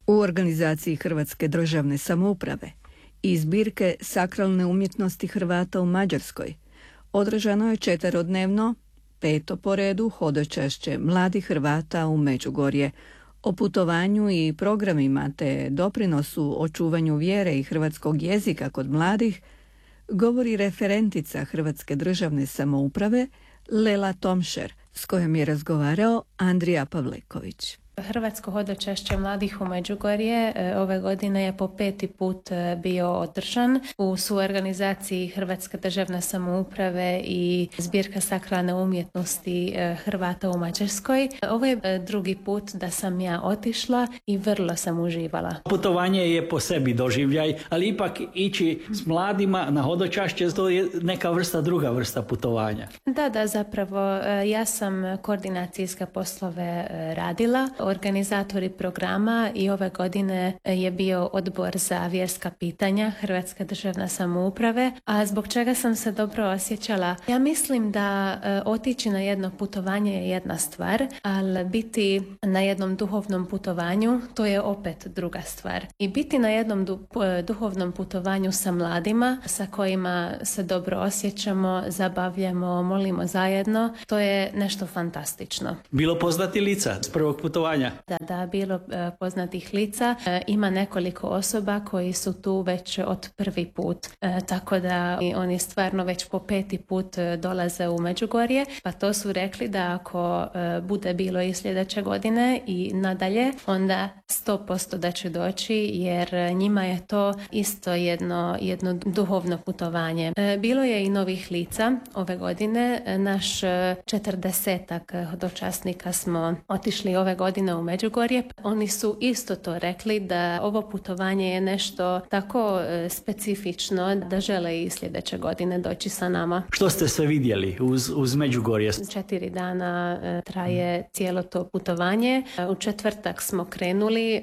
U organizaciji Hrvatske državne samouprave i zbirke sakralne umjetnosti Hrvata u Mađarskoj održano je 4-dnevno, 5. po redu, hodočašće mladih Hrvata u Međugorje. O putovanju i programima te doprinosu očuvanju vjere i hrvatskog jezika kod mladih govori referentica Hrvatske državne samouprave Lela Tomšer, s kojom je razgovarao Andrija Pavleković. Hrvatsko hodočašće mladih u Međugorje ove godine je po 5. put bio održan u suorganizaciji Hrvatske državne samouprave i zbirka sakralne umjetnosti Hrvata u Mađarskoj. Ovo je drugi put da sam ja otišla i vrlo sam uživala. Putovanje je po sebi doživljaj, ali ipak ići s mladima na hodočašće, to je neka druga vrsta putovanja. Da, zapravo ja sam koordinacijske poslove radila. Organizatori programa i ove godine je bio odbor za vjerska pitanja Hrvatske državne samouprave. A zbog čega sam se dobro osjećala? Ja mislim da otići na jedno putovanje je jedna stvar, ali biti na jednom duhovnom putovanju to je opet druga stvar. I biti na jednom duhovnom putovanju sa mladima sa kojima se dobro osjećamo, zabavljamo, molimo zajedno, to je nešto fantastično. Bilo poznati lica s prvog putovanja? Da, bilo poznatih lica. Ima nekoliko osoba koji su tu već od prvi put. Tako da oni stvarno već po 5. put dolaze u Međugorje. Pa to su rekli da ako bude bilo i sljedeće godine i nadalje, onda 100% da će doći jer njima je to isto jedno duhovno putovanje. Bilo je i novih lica ove godine. Naš 40-ak hodočasnika smo otišli ove godine u Međugorje. Oni su isto to rekli da ovo putovanje je nešto tako specifično da žele i sljedeće godine doći sa nama. Što ste sve vidjeli uz Međugorje? 4 dana traje cijelo to putovanje. U četvrtak smo krenuli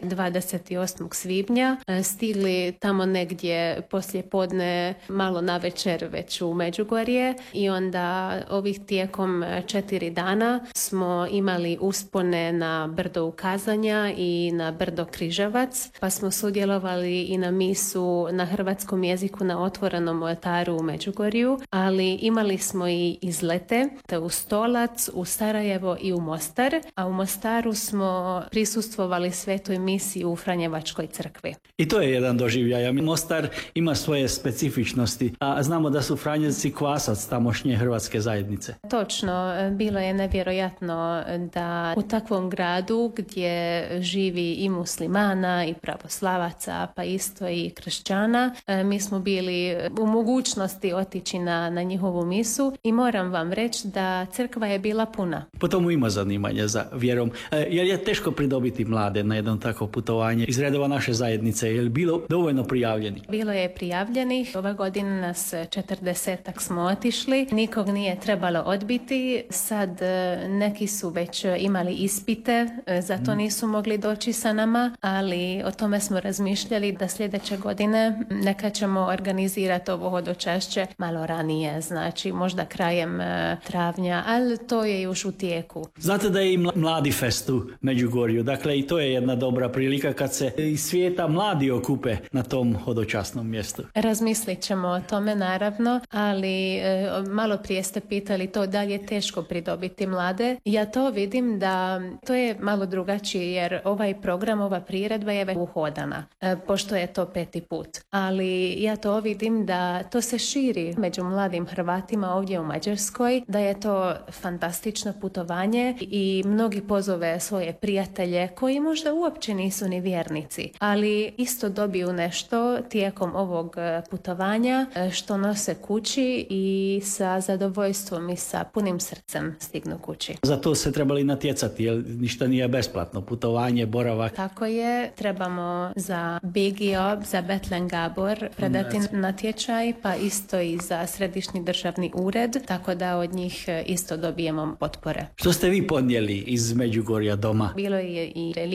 28. svibnja. Stigli tamo negdje poslije podne, malo na večer već u Međugorje i onda ovih tijekom 4 dana smo imali uspone na brdo Ukazanja i na brdo Križevac, pa smo sudjelovali i na misu na hrvatskom jeziku na otvorenom oltaru u Međugorju, ali imali smo i izlete te u Stolac, u Sarajevo i u Mostar, a u Mostaru smo prisustvovali svetoj misi u Franjevačkoj crkvi. I to je jedan doživljaj. Mostar ima svoje specifičnosti, a znamo da su Franjevci kvasac tamošnje hrvatske zajednice. Točno, bilo je nevjerojatno da u takvom gradu gdje živi i muslimana i pravoslavaca, pa isto i kršćana, mi smo bili u mogućnosti otići na njihovu misu i moram vam reći da crkva je bila puna. Po tomu ima zanimanja za vjerom. Jer je teško pridobiti mlade na jedno takvo putovanje iz redova naše zajednice? Je li bilo dovoljno prijavljenih? Bilo je prijavljenih. Ova godina nas 40-ak smo otišli. Nikog nije trebalo odbiti. Sad neki su već imali ispite, zato nisu mogli doći sa nama, ali o tome smo razmišljali da sljedeće godine neka ćemo organizirati ovo hodočašće malo ranije, znači možda krajem travnja, ali to je još u tijeku. Znate da je i Mladi fest u Međugorju, dakle i to je jedna dobra prilika kad se iz svijeta mladi okupe na tom hodočasnom mjestu. Razmislit ćemo o tome naravno, ali malo prije ste pitali to da li je teško pridobiti mlade. Ja to vidim da to je malo drugačije jer ovaj program, ova priredba je već uhodana, pošto je to 5. put. Ali ja to vidim da to se širi među mladim Hrvatima ovdje u Mađarskoj, da je to fantastično putovanje i mnogi pozove svoje prijatelje koji možda uopće nisu ni vjernici, ali isto dobiju nešto tijekom ovog putovanja što nose kući i sa zadovoljstvom i sa punim srcem stignu kući. Za to se trebali natjecati, jer ništa nije besplatno, putovanje, boravak. Tako je, trebamo za BGO, za Betlen Gabor predati natječaj, pa isto i za Središnji državni ured, tako da od njih isto dobijemo potpore. Što ste vi podnijeli iz Međugorja doma? Bilo je i relikvija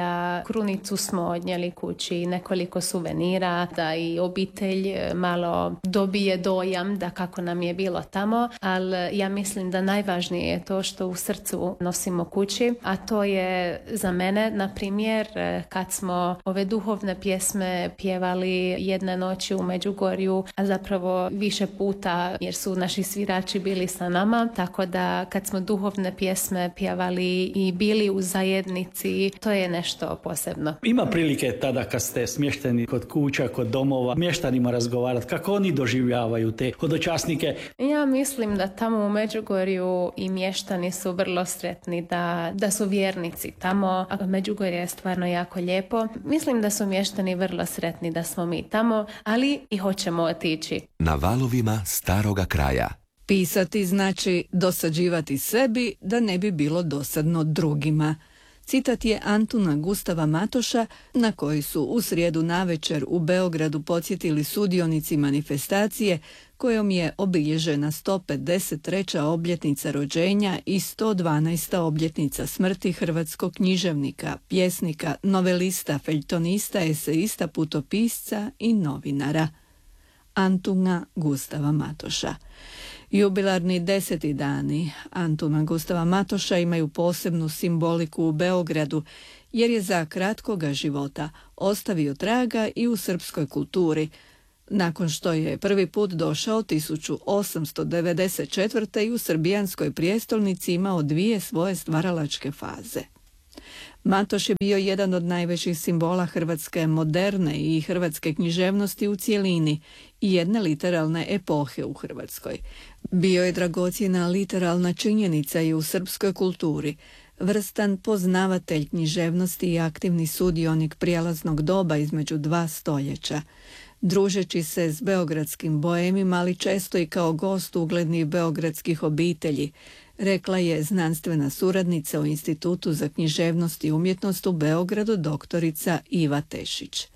da krunicu smo odnijeli kući, nekoliko suvenira, da i obitelj malo dobije dojam da kako nam je bilo tamo, ali ja mislim da najvažnije je to što u srcu nosimo kući, a to je za mene, na primjer, kad smo ove duhovne pjesme pjevali jedne noći u Međugorju, a zapravo više puta jer su naši svirači bili sa nama, tako da kad smo duhovne pjesme pjevali i bili u zajednici, to je nešto posebno. Ima prilike tada kad ste smješteni kod kuća, kod domova, mještanima razgovarati, kako oni doživljavaju te hodočasnike? Ja mislim da tamo u Međugorju i mještani su vrlo sretni da su vjernici tamo, a Međugorje je stvarno jako lijepo. Mislim da su mještani vrlo sretni da smo mi tamo, ali i hoćemo otići. Na valovima staroga kraja. Pisati znači dosađivati sebi da ne bi bilo dosadno drugima. Citat je Antuna Gustava Matoša, na koji su u srijedu navečer u Beogradu podsjetili sudionici manifestacije kojom je obilježena 153. obljetnica rođenja i 112. obljetnica smrti hrvatskog književnika, pjesnika, novelista, feljtonista, eseista, putopisca i novinara. Antuna Gustava Matoša. Jubilarni 10. dani Antuna Gustava Matoša imaju posebnu simboliku u Beogradu, jer je za kratkoga života ostavio traga i u srpskoj kulturi, nakon što je prvi put došao 1894. i u srbijanskoj prijestolnici imao 2 svoje stvaralačke faze. Matoš je bio jedan od najvećih simbola hrvatske moderne i hrvatske književnosti u cjelini i jedne literalne epohe u Hrvatskoj. Bio je dragocjena literalna činjenica i u srpskoj kulturi, vrstan poznavatelj književnosti i aktivni sudionik prijelaznog doba između 2 stoljeća. Družeći se s beogradskim boemima, ali često i kao gost uglednih beogradskih obitelji, rekla je znanstvena suradnica u Institutu za književnost i umjetnost u Beogradu doktorica Iva Tešić.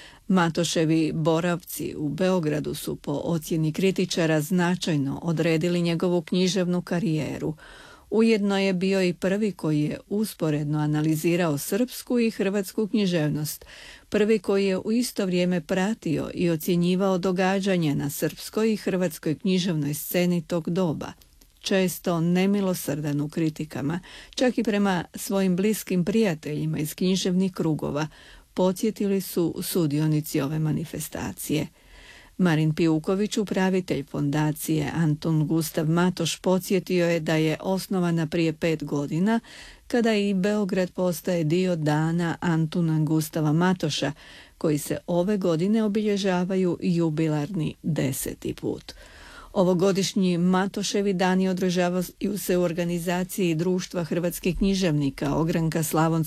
Matoševi boravci u Beogradu su po ocjeni kritičara značajno odredili njegovu književnu karijeru. Ujedno je bio i prvi koji je usporedno analizirao srpsku i hrvatsku književnost, prvi koji je u isto vrijeme pratio i ocjenjivao događanja na srpskoj i hrvatskoj književnoj sceni tog doba, često nemilosrdan u kritikama, čak i prema svojim bliskim prijateljima iz književnih krugova, podsjetili su sudionici ove manifestacije. Marin Pijuković, upravitelj fondacije Antun Gustav Matoš, podsjetio je da je osnovana prije 5 godina, kada i Beograd postaje dio dana Antuna Gustava Matoša, koji se ove godine obilježavaju jubilarni 10. put. Ovogodišnji Matoševi dani održavaju se u organizaciji Društva hrvatskih književnika Ogranka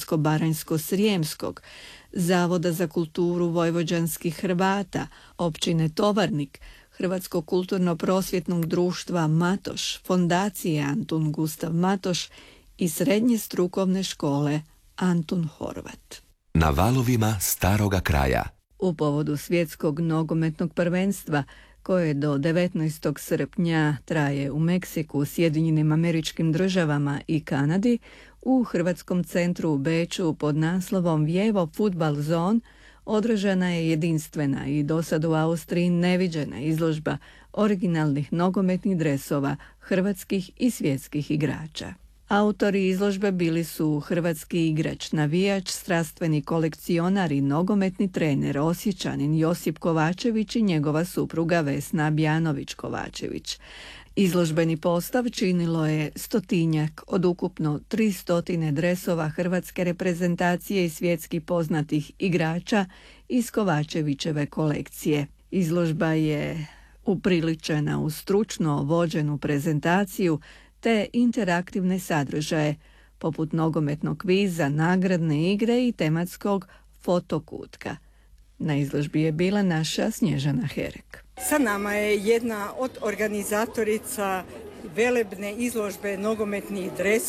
Slavonsko-Baranjsko-Srijemskog, Zavoda za kulturu vojvođanskih Hrvata, općine Tovarnik, Hrvatskog kulturno-prosvjetnog društva Matoš, fondacije Antun Gustav Matoš i srednje strukovne škole Antun Horvat. Na valovima staroga kraja. U povodu svjetskog nogometnog prvenstva, koje do 19. srpnja traje u Meksiku, Sjedinjenim Američkim Državama i Kanadi, u Hrvatskom centru u Beču pod naslovom Vjevo Futbal Zone održana je jedinstvena i dosad u Austriji neviđena izložba originalnih nogometnih dresova hrvatskih i svjetskih igrača. Autori izložbe bili su hrvatski igrač, navijač, strastveni kolekcionar i nogometni trener Osječanin Josip Kovačević i njegova supruga Vesna Bjanović-Kovačević. Izložbeni postav činilo je 100-tinjak od ukupno 300 dresova hrvatske reprezentacije i svjetski poznatih igrača iz Kovačevićeve kolekcije. Izložba je upriličena u stručno vođenu prezentaciju te interaktivne sadržaje, poput nogometnog kviza, nagradne igre i tematskog fotokutka. Na izložbi je bila naša Snježana Herek. Sa nama je jedna od organizatorica velebne izložbe nogometnih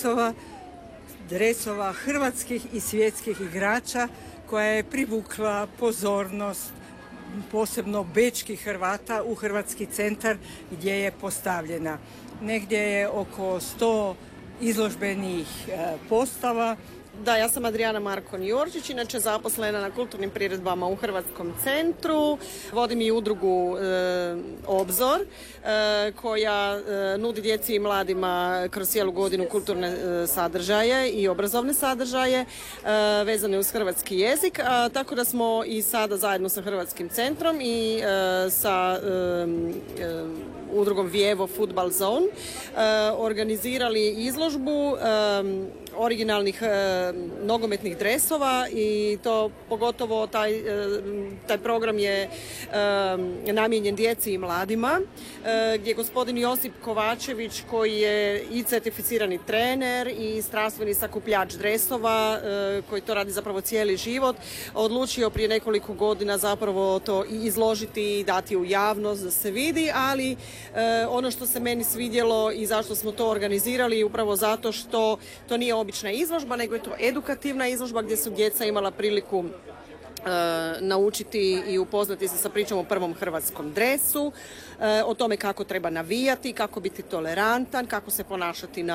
dresova hrvatskih i svjetskih igrača, koja je privukla pozornost posebno bečkih Hrvata u Hrvatski centar gdje je postavljena. Negdje je oko 100 izložbenih postava Da, ja sam Adriana Markon-Jurčić, inače zaposlena na kulturnim priredbama u Hrvatskom centru. Vodim i udrugu Obzor, koja nudi djeci i mladima kroz cijelu godinu kulturne sadržaje i obrazovne sadržaje vezane uz hrvatski jezik. Tako da smo i sada zajedno sa Hrvatskim centrom i sa udrugom Vijevo Football Zone organizirali izložbu originalnih nogometnih dresova i to pogotovo taj program je namijenjen djeci i mladima, gdje gospodin Josip Kovačević, koji je i certificirani trener i strastveni sakupljač dresova, koji to radi zapravo cijeli život, odlučio prije nekoliko godina zapravo to i izložiti i dati u javnost da se vidi, ali ono što se meni svidjelo i zašto smo to organizirali upravo zato što to nije obična izložba, nego je to edukativna izložba gdje su djeca imala priliku naučiti i upoznati se sa pričom o prvom hrvatskom dresu, o tome kako treba navijati, kako biti tolerantan, kako se ponašati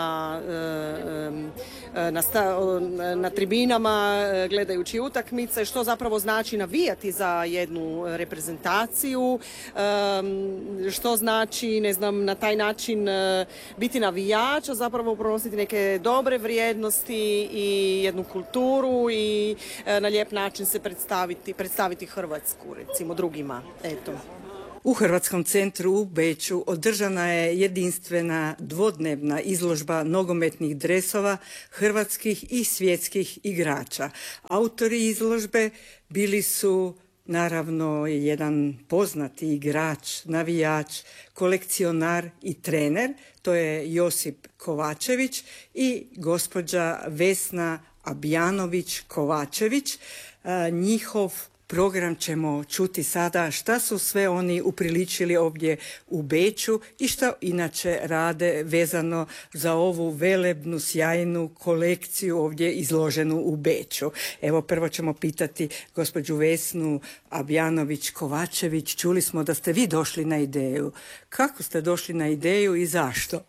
na tribinama gledajući utakmice, što zapravo znači navijati za jednu reprezentaciju, što znači, ne znam, na taj način biti navijač, a zapravo pronositi neke dobre vrijednosti i jednu kulturu i na lijep način se predstaviti Hrvatsku, recimo, drugima. Eto. U Hrvatskom centru u Beču održana je jedinstvena dvodnevna izložba nogometnih dresova hrvatskih i svjetskih igrača. Autori izložbe bili su naravno jedan poznati igrač, navijač, kolekcionar i trener, to je Josip Kovačević i gospođa Vesna Abjanović-Kovačević. Njihov program ćemo čuti sada, šta su sve oni upriličili ovdje u Beču i što inače rade vezano za ovu velebnu, sjajnu kolekciju ovdje izloženu u Beču. Evo, prvo ćemo pitati gospođu Vesnu Abjanović-Kovačević. Čuli smo da ste vi došli na ideju. Kako ste došli na ideju i zašto?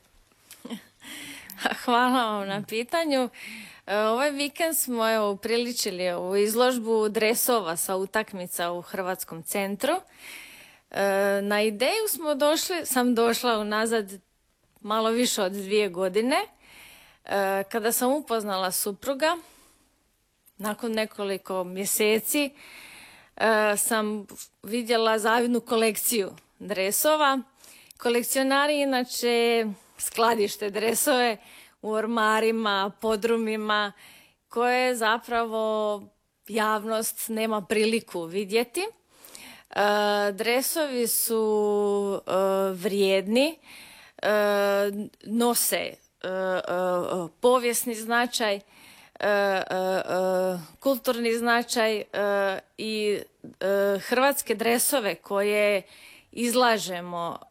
Hvala vam na pitanju. Ovaj vikend smo upriličili ovu izložbu dresova sa utakmica u Hrvatskom centru. Na ideju sam došla unazad malo više od 2 godine. Kada sam upoznala supruga, nakon nekoliko mjeseci sam vidjela zavidnu kolekciju dresova. Kolekcionari inače skladište dresove u ormarima, podrumima, koje zapravo javnost nema priliku vidjeti. Dresovi su vrijedni, nose povijesni značaj, kulturni značaj i hrvatske dresove koje izlažemo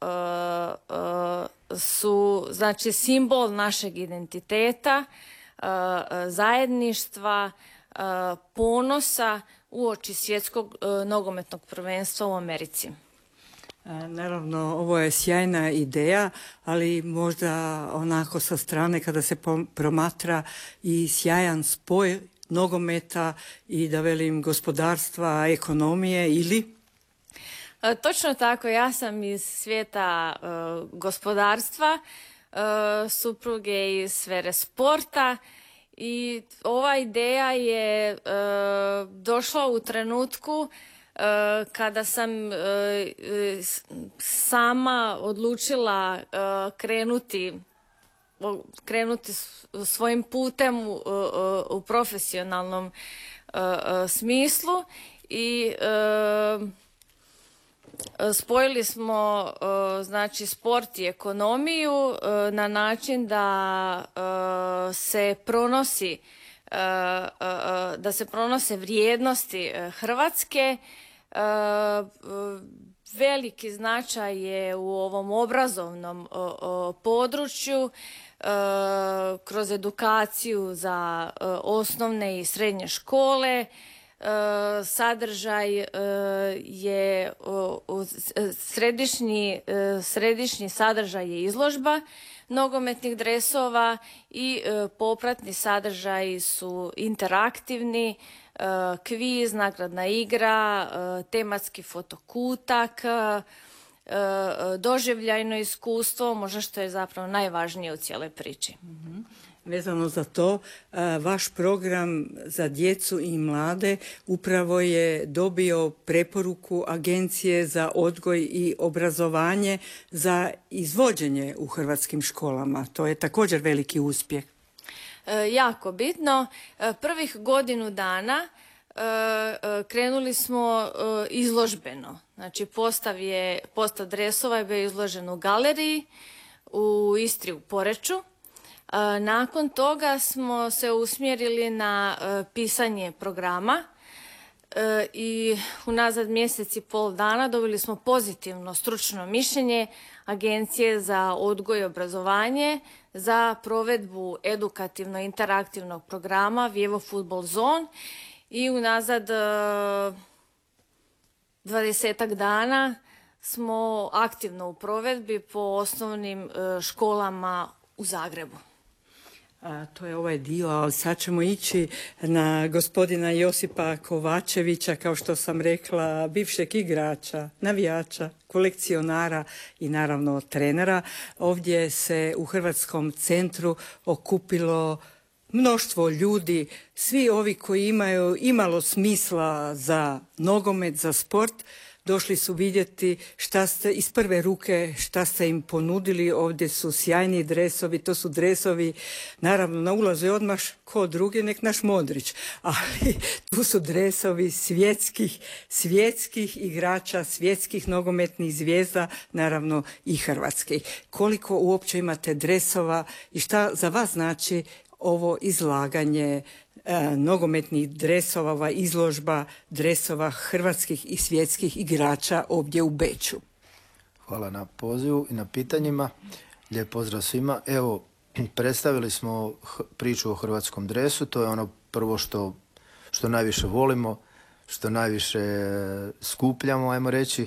su, znači, simbol našeg identiteta, zajedništva, ponosa uoči svjetskog nogometnog prvenstva u Americi. Naravno, ovo je sjajna ideja, ali možda onako sa strane kada se promatra i sjajan spoj nogometa i, da velim, gospodarstva, ekonomije ili... Točno tako, ja sam iz svijeta gospodarstva, supruge iz sfere sporta i ova ideja je došla u trenutku kada sam sama odlučila krenuti svojim putem u profesionalnom smislu i spojili smo znači sport i ekonomiju na način da se pronose vrijednosti Hrvatske. Veliki značaj je u ovom obrazovnom području kroz edukaciju za osnovne i srednje škole. sadržaj je središnji sadržaj je izložba nogometnih dresova i popratni sadržaji su interaktivni, kviz, nagradna igra, tematski fotokutak, doživljajno iskustvo, možda što je zapravo najvažnije u cijeloj priči. Vezano za to, vaš program za djecu i mlade upravo je dobio preporuku Agencije za odgoj i obrazovanje za izvođenje u hrvatskim školama. To je također veliki uspjeh. Jako bitno. Prvih godinu dana krenuli smo izložbeno. Znači, postav dresova je bio izložen u galeriji u Istri u Poreču. Nakon toga smo se usmjerili na pisanje programa i unazad mjesec i pol dana dobili smo pozitivno stručno mišljenje Agencije za odgoj i obrazovanje za provedbu edukativno-interaktivnog programa Vjevo Football Zone i unazad 20-ak dana smo aktivno u provedbi po osnovnim školama u Zagrebu. To je ovaj dio, ali sad ćemo ići na gospodina Josipa Kovačevića, kao što sam rekla, bivšeg igrača, navijača, kolekcionara i naravno trenera. Ovdje se u Hrvatskom centru okupilo mnoštvo ljudi, svi ovi koji imaju imalo smisla za nogomet, za sport, došli su vidjeti šta ste iz prve ruke, šta ste im ponudili. Ovdje su sjajni dresovi, to su dresovi, naravno na ulazu je odmah ko drugi, nek naš Modrić, ali tu su dresovi svjetskih igrača, svjetskih nogometnih zvijezda, naravno i hrvatskih. Koliko uopće imate dresova i šta za vas znači ovo izlaganje nogometnih dresova, ova izložba dresova hrvatskih i svjetskih igrača ovdje u Beču? Hvala na pozivu i na pitanjima. Lijep pozdrav svima. Evo, predstavili smo priču o hrvatskom dresu. To je ono prvo što najviše volimo, što najviše skupljamo, ajmo reći.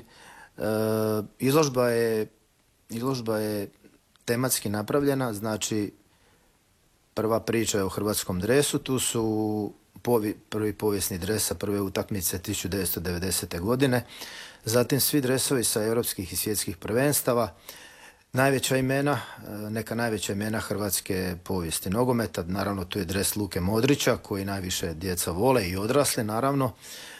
Izložba je tematski napravljena, znači prva priča je o hrvatskom dresu, tu su prvi povijesni dres sa prve utakmice 1990. godine, zatim svi dresovi sa europskih i svjetskih prvenstava, neka najveća imena hrvatske povijesti nogometa, naravno tu je dres Luke Modrića koji najviše djeca vole i odrasli naravno.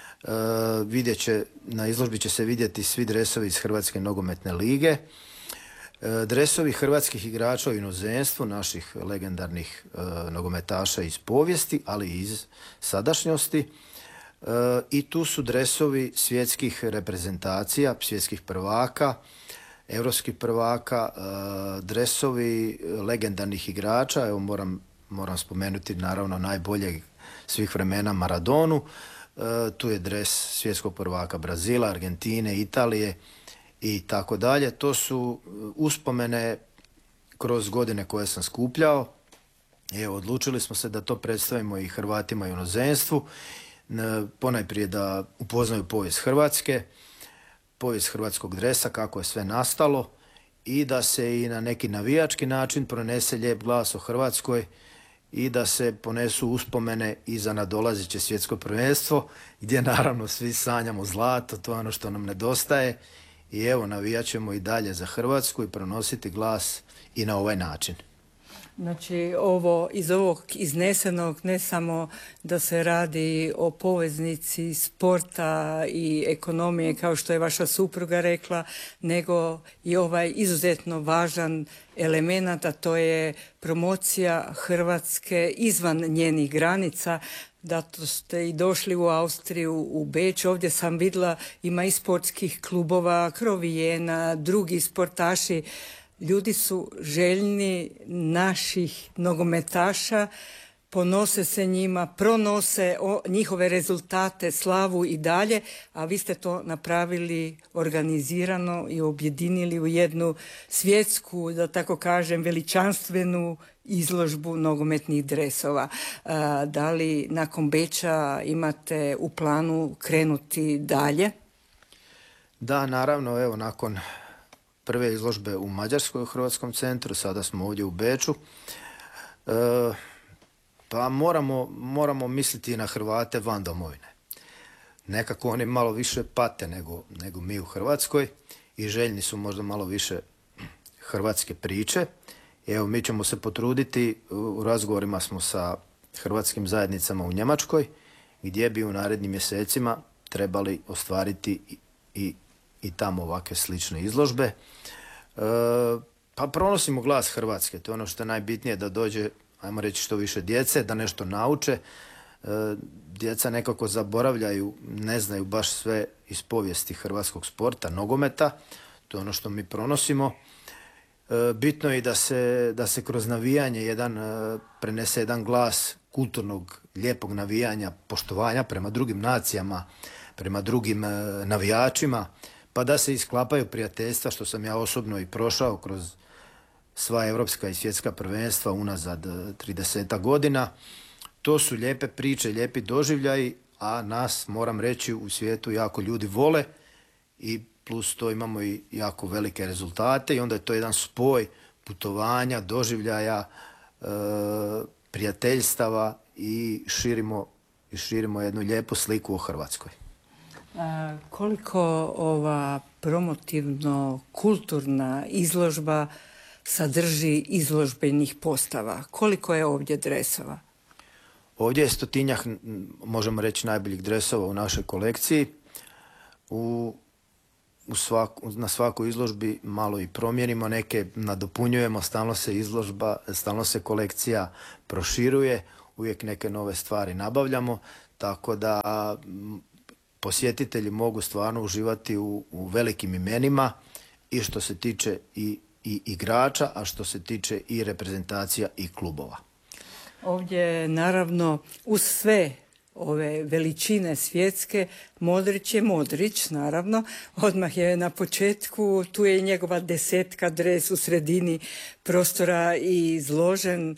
Na izložbi će se vidjeti svi dresovi iz Hrvatske nogometne lige, dresovi hrvatskih igrača u inozemstvu, naših legendarnih nogometaša iz povijesti, ali i iz sadašnjosti. I tu su dresovi svjetskih reprezentacija, svjetskih prvaka, europskih prvaka, dresovi legendarnih igrača. Evo moram spomenuti naravno najboljeg svih vremena Maradonu. Tu je dres svjetskog prvaka Brazila, Argentine, Italije i tako dalje. To su uspomene kroz godine koje sam skupljao. Evo, odlučili smo se da to predstavimo i Hrvatima u inozemstvu. Ponajprije da upoznaju povijest Hrvatske, povijest hrvatskog dresa, kako je sve nastalo i da se i na neki navijački način pronese lijep glas o Hrvatskoj i da se ponesu uspomene i za nadolazeće svjetsko prvenstvo gdje naravno svi sanjamo zlato, to je ono što nam nedostaje. I evo, navijat ćemo i dalje za Hrvatsku i pronositi glas i na ovaj način. Znači, iz ovog iznesenog ne samo da se radi o poveznici sporta i ekonomije, kao što je vaša supruga rekla, nego i ovaj izuzetno važan element, a to je promocija Hrvatske izvan njenih granica. Da ste i došli u Austriju, u Beč, ovdje sam vidjela ima i sportskih klubova, Krovijena, drugi sportaši. Ljudi su željni naših nogometaša ponose se njima, pronose njihove rezultate, slavu i dalje, a vi ste to napravili organizirano i objedinili u jednu svjetsku, da tako kažem, veličanstvenu izložbu nogometnih dresova. Da li nakon Beča imate u planu krenuti dalje? Da, naravno, evo, nakon prve izložbe u Mađarskoj u Hrvatskom centru, sada smo ovdje u Beču. Pa moramo misliti na Hrvate van domovine. Nekako oni malo više pate nego mi u Hrvatskoj i željni su možda malo više hrvatske priče. Evo, mi ćemo se potruditi, u razgovorima smo sa hrvatskim zajednicama u Njemačkoj, gdje bi u narednim mjesecima trebali ostvariti i tamo ovakve slične izložbe. Pa pronosimo glas Hrvatske, to je ono što je najbitnije, da dođe, ajmo reći, što više djece, da nešto nauče. Djeca nekako zaboravljaju, ne znaju baš sve iz povijesti hrvatskog sporta, nogometa, to je ono što mi pronosimo. Bitno je i da se kroz navijanje prenese jedan glas kulturnog, lijepog navijanja, poštovanja prema drugim nacijama, prema drugim navijačima, pa da se isklapaju prijateljstva, što sam ja osobno i prošao kroz sva europska i svjetska prvenstva unazad 30 godina. To su lijepe priče, lijepi doživljaji, a nas, moram reći, u svijetu jako ljudi vole i plus to imamo i jako velike rezultate i onda je to jedan spoj putovanja, doživljaja, prijateljstava i širimo jednu lijepu sliku o Hrvatskoj. Koliko ova promotivno-kulturna izložba sadrži izložbenih postava? Koliko je ovdje dresova? Ovdje je 100-tinjak, možemo reći, najboljih dresova u našoj kolekciji. Na svakoj izložbi malo i promijenimo, neke nadopunjujemo, stalno se kolekcija proširuje, uvijek neke nove stvari nabavljamo, tako da posjetitelji mogu stvarno uživati u velikim imenima i što se tiče i igrača, a što se tiče i reprezentacija i klubova. Ovdje, naravno, uz sve ove veličine svjetske, Modrić je Modrić, naravno. Odmah je na početku, tu je njegova 10 dres u sredini prostora i izložen.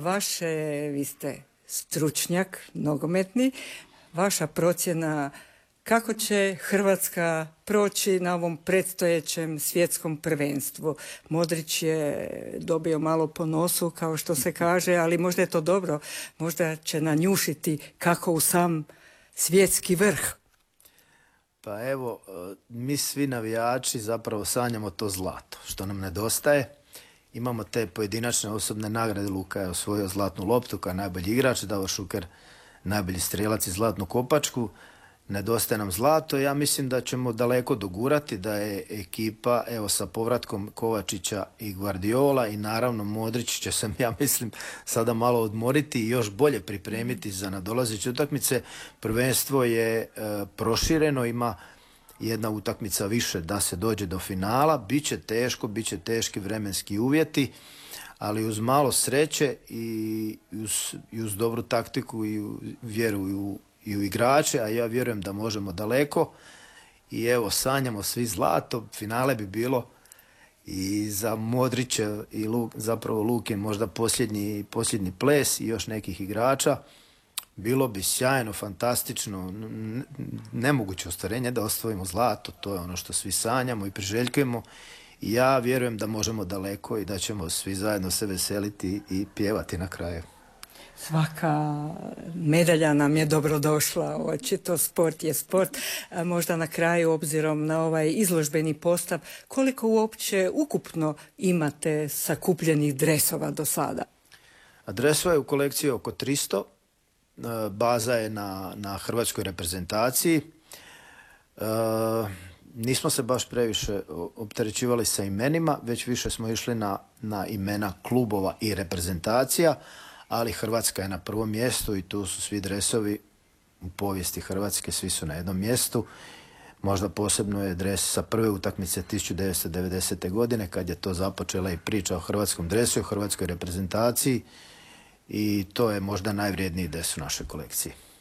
Vi ste stručnjak nogometni, vaša procjena kako će Hrvatska proći na ovom predstojećem svjetskom prvenstvu. Modrić je dobio malo po nosu, kao što se kaže, ali možda je to dobro. Možda će nanjušiti kako u sam svjetski vrh. Pa evo, mi svi navijači zapravo sanjamo to zlato, što nam nedostaje. Imamo te pojedinačne osobne nagrade. Luka je osvojio zlatnu loptu kao najbolji igrač, Davor Šuker najbolji strijelac i zlatnu kopačku. Nedostaje nam zlato. Ja mislim da ćemo daleko dogurati, da je ekipa, evo, sa povratkom Kovačića i Guardiola i naravno Modrić će se, ja mislim, sada malo odmoriti i još bolje pripremiti za nadolazeće utakmice. Prvenstvo je prošireno, ima jedna utakmica više da se dođe do finala. Biće teško, biće teški vremenski uvjeti, ali uz malo sreće i uz dobru taktiku i vjeru i u igrače, a ja vjerujem da možemo daleko. I evo, sanjamo svi zlato, finale bi bilo i za Modrića i zapravo Lukin možda posljednji ples i još nekih igrača. Bilo bi sjajno, fantastično, nemoguće ostvarenje da osvojimo zlato, to je ono što svi sanjamo i priželjkujemo. I ja vjerujem da možemo daleko i da ćemo svi zajedno se veseliti i pjevati na kraju. Svaka medalja nam je dobrodošla, očito sport je sport. Možda na kraju, obzirom na ovaj izložbeni postav, koliko uopće ukupno imate sakupljenih dresova do sada? Dresova je u kolekciji oko 300, baza je na hrvatskoj reprezentaciji. Nismo se baš previše opterećivali sa imenima, već više smo išli na imena klubova i reprezentacija, ali Hrvatska je na prvom mjestu i tu su svi dresovi u povijesti Hrvatske, svi su na jednom mjestu. Možda posebno je dres sa prve utakmice 1990. godine, kad je to započela i priča o hrvatskom dresu, o hrvatskoj reprezentaciji i to je možda najvrijedniji dres u našoj kolekciji.